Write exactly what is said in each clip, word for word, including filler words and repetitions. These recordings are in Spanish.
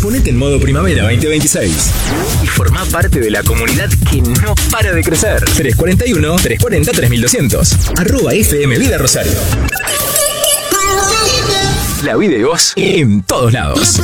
Ponete en modo primavera veinte veintiséis y formá parte de la comunidad que no para de crecer. tres cuarenta y uno, trescientos cuarenta, tres mil doscientos. Arroba F M Vida Rosario. La vida y vos en todos lados.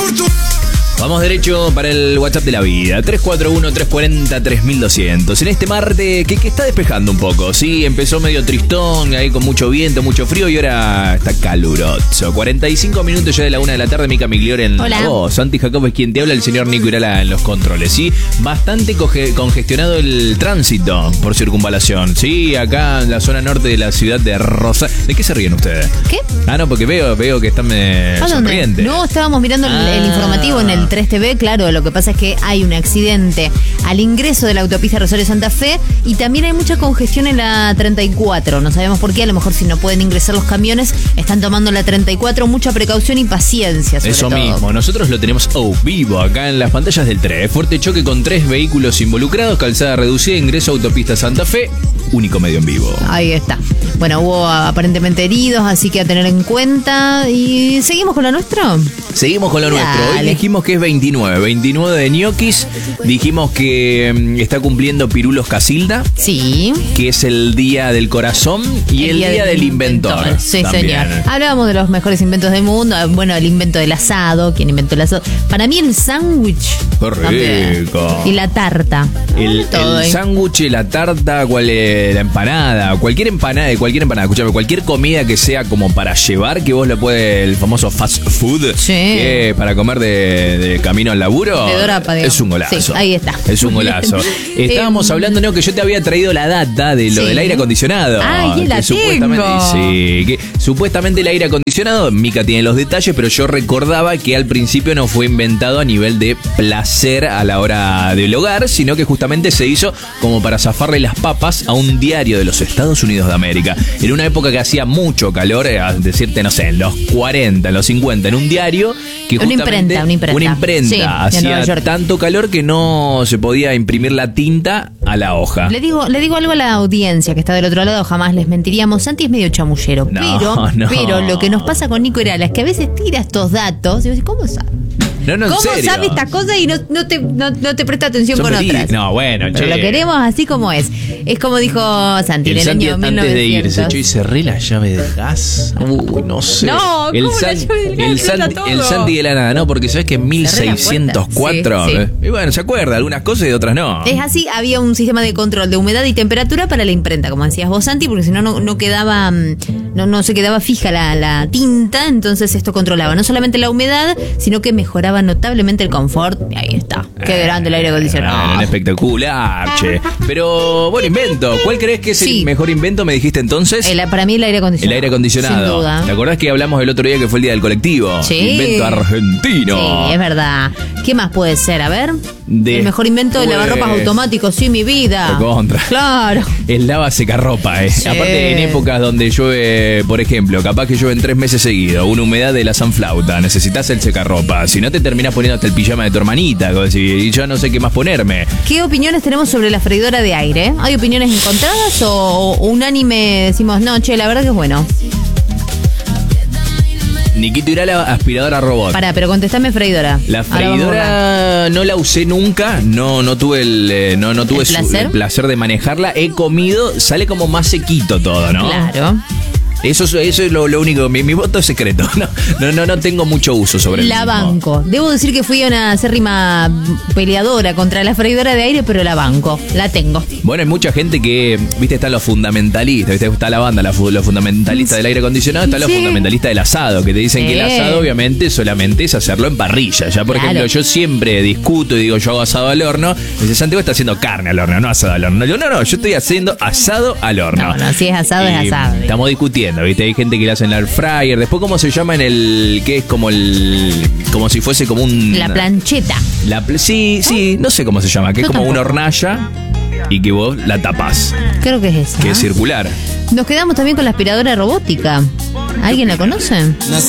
Vamos derecho para el WhatsApp de la vida, tres cuatro uno, tres cuatro cero, tres mil doscientos. En este martes que, que está despejando un poco, sí, empezó medio tristón, ahí con mucho viento, mucho frío y ahora está caluroso. cuarenta y cinco minutos ya de la una de la tarde, Mica Migliore en Hola. la voz. Santi Jacob es quien te habla, el señor Nico Irala en los controles, sí. Bastante coge, congestionado el tránsito por circunvalación, sí, acá en la zona norte de la ciudad de Rosario. ¿De qué se ríen ustedes? ¿Qué? Ah, no, porque veo, veo que están eh, ¿A dónde? sonrientes. No, estábamos mirando el, Ah. el informativo en el tres T V, claro, lo que pasa es que hay un accidente al ingreso de la autopista Rosario-Santa Fe y también hay mucha congestión en la treinta y cuatro, no sabemos por qué, a lo mejor si no pueden ingresar los camiones, están tomando la treinta y cuatro, mucha precaución y paciencia sobre Eso todo. mismo, nosotros lo tenemos oh, vivo acá en las pantallas del tren. Fuerte choque con tres vehículos involucrados, calzada reducida, ingreso a autopista Santa Fe, único medio en vivo. Ahí está. Bueno, hubo aparentemente heridos, así que a tener en cuenta. ¿Y seguimos con lo nuestro? Seguimos con lo Dale. nuestro. Hoy dijimos que es veintinueve, veintinueve de ñoquis. Dijimos que mm, está cumpliendo Pirulos Casilda, Sí. que es el día del corazón y el, día, del inventor. Sí, también. señor. Hablábamos de los mejores inventos del mundo. Bueno, el invento del asado. ¿Quién inventó el asado? Para mí el sándwich. Qué también. rico. Y la tarta. El, Todo el ahí. sándwich, la tarta, cual, eh, la empanada, cualquier empanada, cualquier empanada, escúchame, cualquier comida que sea como para llevar, que vos lo puedes, el famoso fast food, Sí. que para comer de, de camino al laburo, De dorapa, digamos. es un golazo. Sí, ahí está. Es un golazo. Bien. Estábamos Eh, hablando, no, que yo te había traído la data de lo Sí. del aire acondicionado. Ah, y la que supuestamente, tengo. sí, que supuestamente el aire acondicionado, Mica tiene los detalles, pero yo recordaba que al principio no fue inventado a nivel de placer a la hora del hogar, sino que justamente se hizo como para zafarle las papas a un diario de los Estados Unidos de América. En una época que hacía mucho calor, eh, a decirte, no sé, en los cuarenta, en los cincuenta, en un diario que Una justamente... imprenta, una imprenta. Una imprenta. Sí, de Nueva hacía York. tanto calor que no se podía imprimir la tinta a la hoja. Le digo, le digo algo a la audiencia que está del otro lado, jamás les mentiríamos. Santi es medio chamullero, No, pero, no. pero lo que nos pasa con Nico Irala es que a veces tira estos datos y vos decís, ¿cómo sabe? No, no, en ¿Cómo serio. sabe esta cosa y no, no, te, no, no te presta atención Son con verídicos. otras? No, bueno, Pero che. lo queremos así como es. Es como dijo Santi en El el Santi año antes mil de irse, novecientos. yo y cerré la llave de gas. Uy, no sé. No, el, ¿cómo la llave del gas? el, Explota Santi, todo. el Santi de la nada, no, porque sabes que en mil Cerré la puerta. seiscientos cuatro. Sí, sí. eh, Y bueno, se acuerda, algunas cosas y otras no. Es así, había un sistema de control de humedad y temperatura para la imprenta, como decías vos, Santi, porque si no, no no quedaba, mm, no, no se quedaba fija la, la tinta, entonces esto controlaba no solamente la humedad, sino que mejoraba notablemente el confort. Y ahí está. Qué grande el aire acondicionado. Bueno, espectacular, che. Pero, buen invento. ¿Cuál crees que es Sí. el mejor invento, me dijiste entonces? El- para mí el aire acondicionado. El aire acondicionado. Sin duda. ¿Te acordás que hablamos el otro día que fue el día del colectivo? Sí. Invento argentino. Sí, es verdad. ¿Qué más puede ser? A ver. De- el mejor invento de Pues- lavarropas automáticos, sí, mi vida. De contra. Claro. El lava secarropa, eh. Sí. Aparte, en épocas donde llueve, por ejemplo, capaz que llueve en tres meses seguidos, una humedad de la sanflauta, necesitas el secarropa. Si no, te terminas poniendo hasta el pijama de tu hermanita, como si- y yo no sé qué más ponerme. ¿Qué opiniones tenemos sobre la freidora de aire? ¿Hay opiniones encontradas o, o unánime decimos, no, che, la verdad que es bueno? Niquito Irala, aspiradora robot. Pará, pero contestame freidora. La Ahora vamos a hablar. freidora no la usé nunca, no no tuve el eh, no no tuve ¿El su- placer? el placer de manejarla. He comido, sale como más sequito todo, ¿no? Claro. Eso es, eso es lo, lo único, mi, mi voto es secreto. No, no, no, no tengo mucho uso sobre el La mismo. banco. Debo decir que fui una acérrima peleadora contra la freidora de aire, pero la banco. La tengo. Bueno, hay mucha gente que, viste, están los fundamentalistas, viste, está la banda, la fu- los fundamentalistas del aire acondicionado, están los Sí. fundamentalistas del asado, que te dicen que el Sí. asado obviamente solamente es hacerlo en parrilla. Ya, por Claro. ejemplo, yo siempre discuto y digo, yo hago asado al horno, me dice, Santiago está haciendo carne al horno, no asado al horno. Yo, no, no, yo estoy haciendo asado al horno. No, no, si es asado, Y es asado. Estamos discutiendo, viste, hay gente que le hacen la air fryer, después cómo se llama en el, que es como el, como si fuese como un... La plancheta. La pl- sí, sí, no sé cómo se llama, que es Yo como una tampoco. hornalla y que vos la tapás, Creo que es esa. que es circular. Nos quedamos también con la aspiradora robótica. ¿Alguien la conoce?